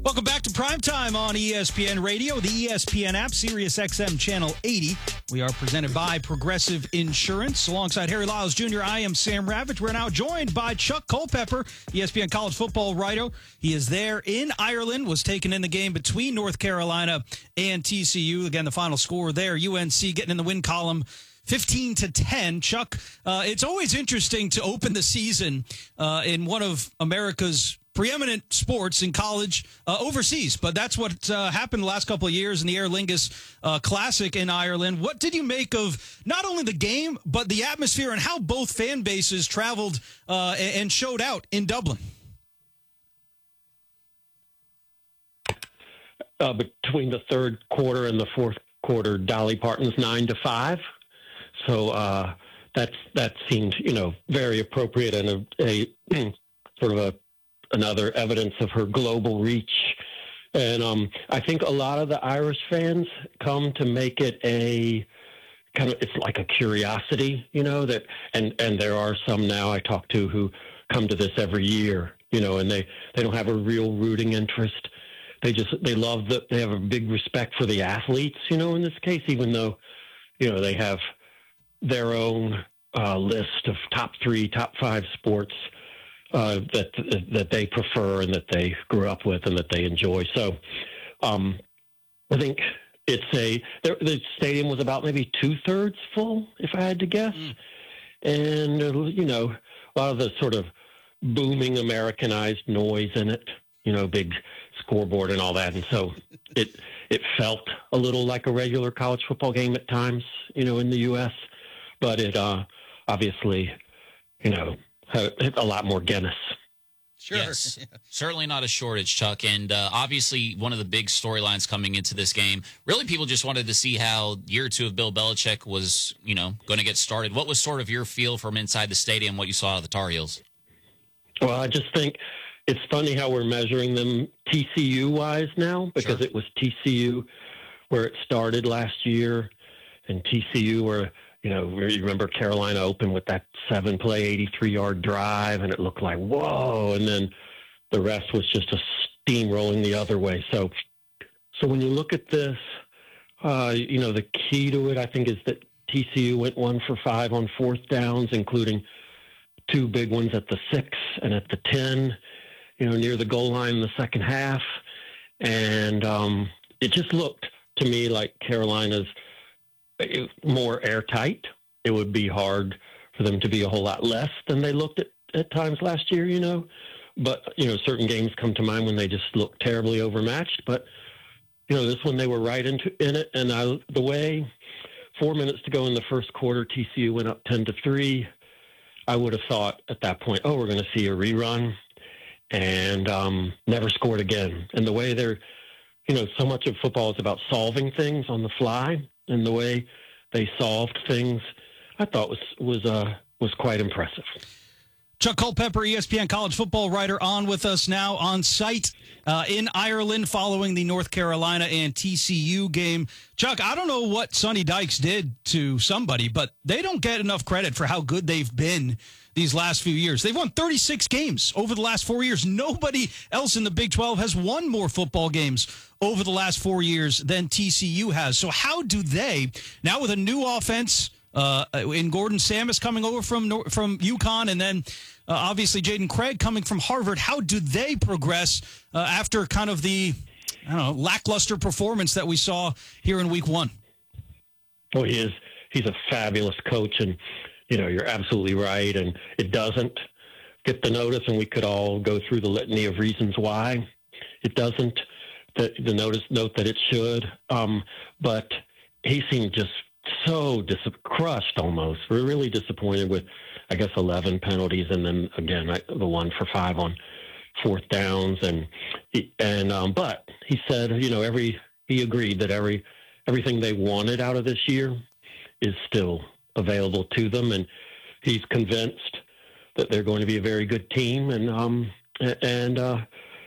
Welcome back to Primetime on ESPN Radio, the ESPN app, Sirius XM Channel 80. We are presented by Progressive Insurance. Alongside Harry Lyles Jr., I am Sam Ravitch. We're now joined by Chuck Culpepper, ESPN college football writer. He is there in Ireland, was taken in the game between North Carolina and TCU. Again, the final score there, UNC getting in the win column 15-10. Chuck, it's always interesting to open the season in one of America's preeminent sports in college overseas, but that's what happened the last couple of years in the Aer Lingus Classic in Ireland. What did you make of not only the game, but the atmosphere and how both fan bases traveled and showed out in Dublin? Between the third quarter and the fourth quarter, Dolly Parton's 9-5. So that seemed, very appropriate and a sort of another evidence of her global reach. And I think a lot of the Irish fans come to make it a kind of, it's like a curiosity, that, and there are some now I talk to who come to this every year, and they don't have a real rooting interest. They love they have a big respect for the athletes, in this case, even though, they have their own list of top 3, top 5 sports that they prefer and that they grew up with and that they enjoy. So I think the stadium was about maybe 2/3 full, if I had to guess. And, a lot of the sort of booming Americanized noise in it, big scoreboard and all that. And so it felt a little like a regular college football game at times, in the U.S., but it obviously, a lot more Guinness. Sure. Yes, certainly not a shortage, Chuck. And obviously one of the big storylines coming into this game, really people just wanted to see how year or two of Bill Belichick was, going to get started. What was sort of your feel from inside the stadium, what you saw out of the Tar Heels? Well, I just think it's funny how we're measuring them TCU-wise now, because It was TCU where it started last year, and TCU where you remember Carolina opened with that 7-play, 83-yard drive, and it looked like, whoa, and then the rest was just a steamrolling the other way. So when you look at this, the key to it, I think, is that TCU went 1 for 5 on fourth downs, including 2 big ones at the 6 and at the 10, near the goal line in the second half. And it just looked to me like Carolina's more airtight. It would be hard for them to be a whole lot less than they looked at times last year, But, certain games come to mind when they just look terribly overmatched. But, this one they were right in it. And the way 4 minutes to go in the first quarter, TCU went up 10-3. I would have thought at that point, we're going to see a rerun, and never scored again. And the way they're, so much of football is about solving things on the fly. And the way they solved things, I thought was quite impressive. Chuck Culpepper, ESPN college football writer, on with us now on site in Ireland following the North Carolina and TCU game. Chuck, I don't know what Sonny Dykes did to somebody, but they don't get enough credit for how good they've been these last few years. They've won 36 games over the last 4 years. Nobody else in the Big 12 has won more football games over the last 4 years than TCU has. So how do they, now with a new offense, in Gordon Samus coming over from UConn, and then obviously Jaden Craig coming from Harvard, how do they progress after kind of the, lackluster performance that we saw here in week 1? Oh, he's a fabulous coach, and, you're absolutely right. And it doesn't get the notice, and we could all go through the litany of reasons why it doesn't, note that it should. But he seemed just so crushed almost. We're really disappointed with, 11 penalties, and then again the 1 for 5 on fourth downs, but he said, he agreed that everything they wanted out of this year is still available to them, and he's convinced that they're going to be a very good team, and now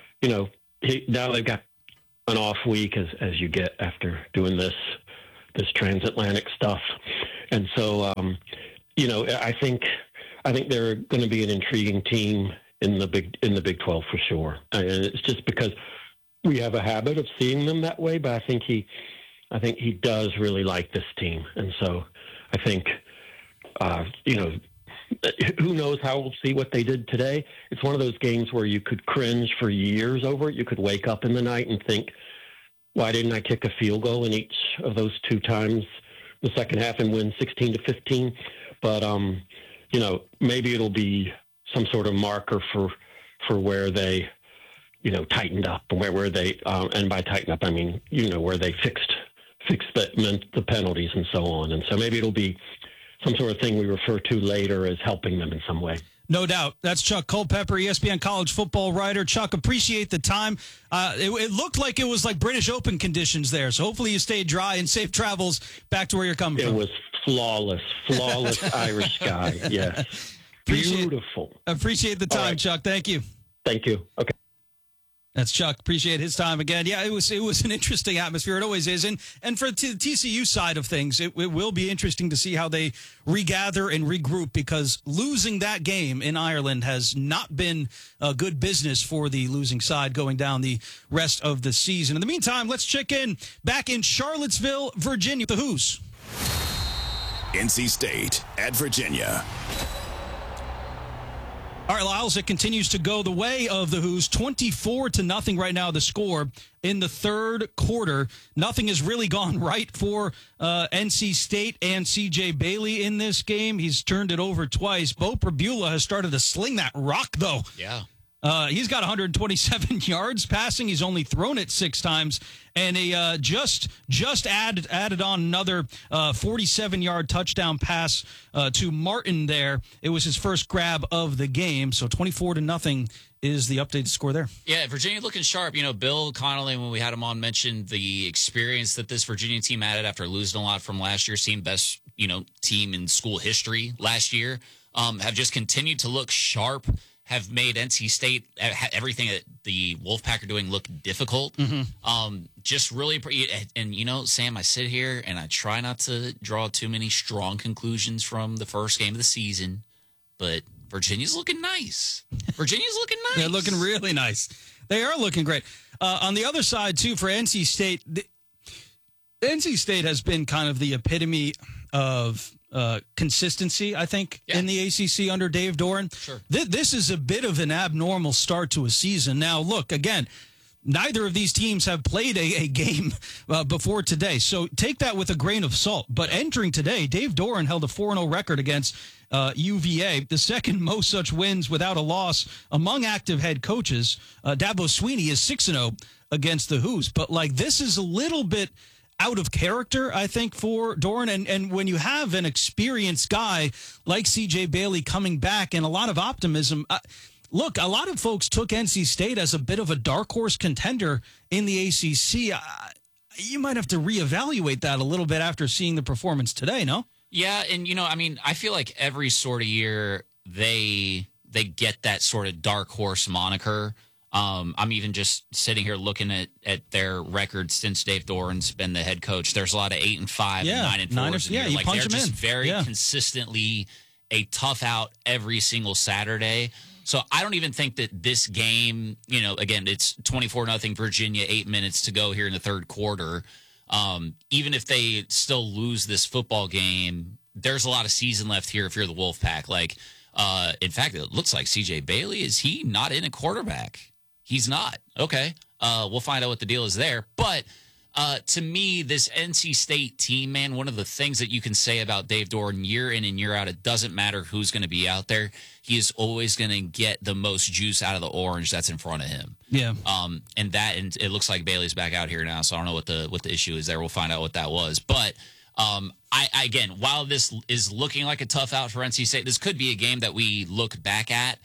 they've got an off week as you get after doing this transatlantic stuff. And so, I think they're going to be an intriguing team in the Big 12 for sure. And it's just because we have a habit of seeing them that way, but I think he does really like this team. And so I think, who knows how we'll see what they did today. It's one of those games where you could cringe for years over it. You could wake up in the night and think, why didn't I kick a field goal in each of those two times in the second half and win 16-15? But, maybe it'll be some sort of marker for where they, tightened up, where they, and by tighten up, I mean, where they fixed the penalties and so on. And so maybe it'll be some sort of thing we refer to later as helping them in some way. No doubt. That's Chuck Culpepper, ESPN college football writer. Chuck, appreciate the time. It looked like it was like British Open conditions there, so hopefully you stayed dry and safe travels back to where you're coming from. It was flawless Irish sky, yes. Beautiful. Appreciate the time, right. Chuck. Thank you. Thank you. Okay. That's Chuck. Appreciate his time again. Yeah, it was an interesting atmosphere. It always is. And for the TCU side of things, it will be interesting to see how they regather and regroup, because losing that game in Ireland has not been good business for the losing side going down the rest of the season. In the meantime, let's check in back in Charlottesville, Virginia. The Hoos. NC State at Virginia. All right, Lyles, it continues to go the way of the Hoos. 24-0 right now, the score in the third quarter. Nothing has really gone right for NC State and C.J. Bailey in this game. He's turned it over twice. Bo Pribula has started to sling that rock, though. Yeah. He's got 127 yards passing. He's only thrown it 6 times. And he just added on another 47-yard touchdown pass to Martin there. It was his first grab of the game. So 24-0 is the updated score there. Yeah, Virginia looking sharp. Bill Connolly, when we had him on, mentioned the experience that this Virginia team added after losing a lot from last year. Seemed best, team in school history last year. Have just continued to look sharp. Have made NC State, everything that the Wolfpack are doing, look difficult. Mm-hmm. Just really, and Sam, I sit here and I try not to draw too many strong conclusions from the first game of the season, but Virginia's looking nice. They're looking really nice. They are looking great. On the other side, too, for NC State, NC State has been kind of the epitome of consistency, I think, in the ACC under Dave Doeren. Sure. This is a bit of an abnormal start to a season. Now, look, again, neither of these teams have played a game before today, so take that with a grain of salt. But entering today, Dave Doeren held a 4-0 record against UVA, the second most such wins without a loss among active head coaches. Dabo Swinney is 6-0 against the Hoos. But, this is a little bit out of character, I think, for Doeren. And when you have an experienced guy like C.J. Bailey coming back and a lot of optimism, look, a lot of folks took NC State as a bit of a dark horse contender in the ACC. You might have to reevaluate that a little bit after seeing the performance today, no? Yeah, and, I feel like every sort of year they get that sort of dark horse moniker. I'm even just sitting here looking at their record since Dave Doeren's been the head coach. There's a lot of 8-5 and 9-4. Yeah, you punch they're them just in. Very consistently a tough out every single Saturday. So I don't even think that this game, again, it's 24-0 Virginia, 8 minutes to go here in the third quarter. Even if they still lose this football game, there's a lot of season left here if you're the Wolfpack. In fact, it looks like C.J. Bailey, is he not in a quarterback? He's not. Okay. We'll find out what the deal is there. But to me, this NC State team, man, one of the things that you can say about Dave Doeren year in and year out, it doesn't matter who's going to be out there. He is always going to get the most juice out of the orange that's in front of him. Yeah. And it looks like Bailey's back out here now, so I don't know what the issue is there. We'll find out what that was. But again, while this is looking like a tough out for NC State, this could be a game that we look back at.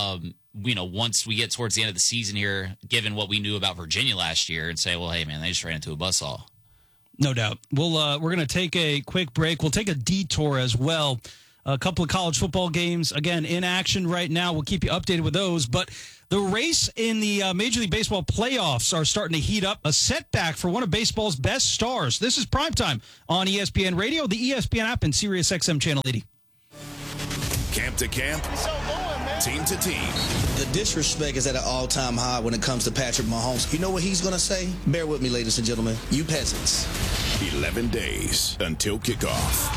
Once we get towards the end of the season here, given what we knew about Virginia last year, and say, well, hey, man, they just ran into a buzzsaw. No doubt. We're going to take a quick break. We'll take a detour as well. A couple of college football games, again, in action right now. We'll keep you updated with those. But the race in the Major League Baseball playoffs are starting to heat up. A setback for one of baseball's best stars. This is Primetime on ESPN Radio, the ESPN app, and SiriusXM Channel 80. Camp to camp. So going, man. team to team. The disrespect is at an all-time high when it comes to Patrick Mahomes. You know what he's going to say? Bear with me, ladies and gentlemen. You peasants. 11 days until kickoff.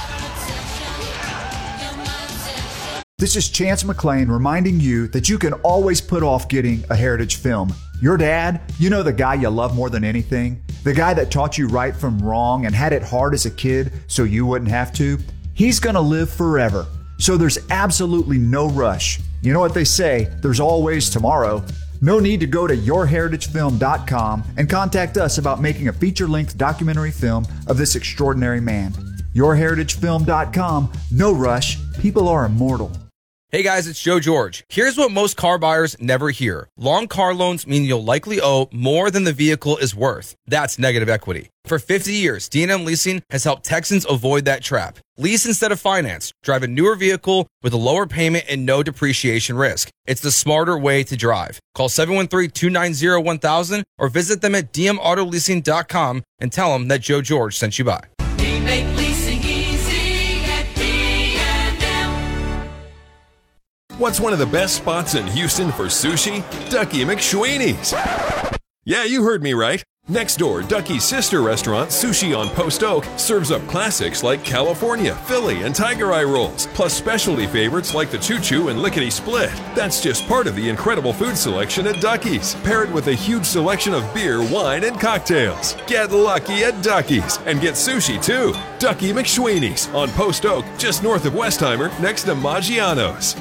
This is Chance McClain reminding you that you can always put off getting a Heritage film. Your dad, you know, the guy you love more than anything, the guy that taught you right from wrong and had it hard as a kid so you wouldn't have to, he's going to live forever. So there's absolutely no rush. You know what they say, there's always tomorrow. No need to go to yourheritagefilm.com and contact us about making a feature-length documentary film of this extraordinary man. Yourheritagefilm.com, no rush, people are immortal. Hey guys, it's Joe George. Here's what most car buyers never hear. Long car loans mean you'll likely owe more than the vehicle is worth. That's negative equity. For 50 years, D&M Leasing has helped Texans avoid that trap. Lease instead of finance. Drive a newer vehicle with a lower payment and no depreciation risk. It's the smarter way to drive. Call 713-290-1000 or visit them at dmautoleasing.com and tell them that Joe George sent you by. We make leasing easy at D&M. What's one of the best spots in Houston for sushi? Ducky McSweeney's. Yeah, you heard me right. Next door, Ducky's sister restaurant, Sushi on Post Oak, serves up classics like California, Philly, and Tiger Eye rolls, plus specialty favorites like the Choo Choo and Lickety Split. That's just part of the incredible food selection at Ducky's, paired with a huge selection of beer, wine, and cocktails. Get lucky at Ducky's and get sushi too. Ducky McSweeney's on Post Oak, just north of Westheimer, next to Maggiano's.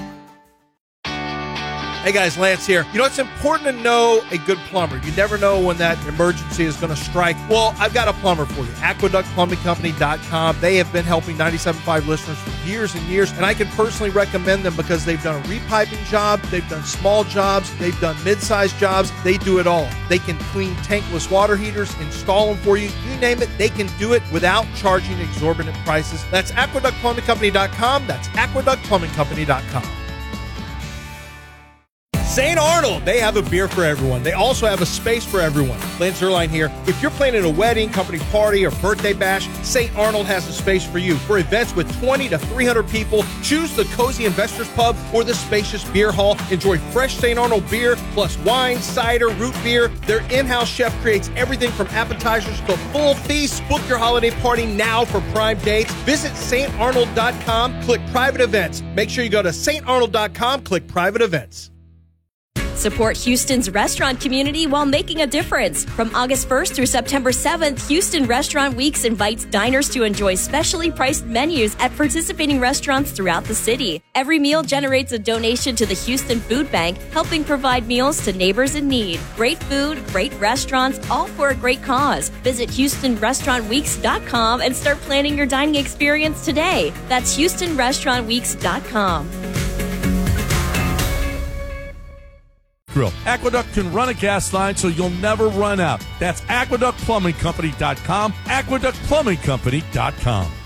Hey guys, Lance here. You know, it's important to know a good plumber. You never know when that emergency is going to strike. Well, I've got a plumber for you. AqueductPlumbingCompany.com. They have been helping 97.5 listeners for years and years, and I can personally recommend them because they've done a repiping job, they've done small jobs, they've done mid-sized jobs. They do it all. They can clean tankless water heaters, install them for you. You name it, they can do it without charging exorbitant prices. That's AqueductPlumbingCompany.com. That's AqueductPlumbingCompany.com. St. Arnold, they have a beer for everyone. They also have a space for everyone. Lance Zerline here. If you're planning a wedding, company party, or birthday bash, St. Arnold has a space for you. For events with 20 to 300 people, choose the Cozy Investors Pub or the spacious beer hall. Enjoy fresh St. Arnold beer, plus wine, cider, root beer. Their in-house chef creates everything from appetizers to full feasts. Book your holiday party now for prime dates. Visit StArnold.com, click private events. Make sure you go to StArnold.com, click private events. Support Houston's restaurant community while making a difference. From August 1st through September 7th, Houston Restaurant Weeks invites diners to enjoy specially priced menus at participating restaurants throughout the city. Every meal generates a donation to the Houston Food Bank, helping provide meals to neighbors in need. Great food, great restaurants, all for a great cause. Visit HoustonRestaurantWeeks.com and start planning your dining experience today. That's HoustonRestaurantWeeks.com. Aqueduct can run a gas line so you'll never run out. That's AqueductPlumbingCompany.com, AqueductPlumbingCompany.com.